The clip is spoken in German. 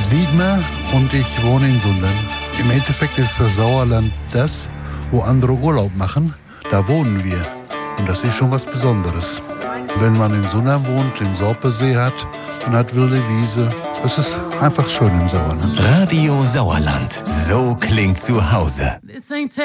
ist Wiedmer und ich wohne in Sundern. Im Endeffekt ist das Sauerland das, wo andere Urlaub machen. Da wohnen wir. Und das ist schon was Besonderes. Wenn man in Sundern wohnt, den Sorpesee hat und hat wilde Wiese, es ist einfach schön im Sauerland. Radio Sauerland. So klingt zu Hause.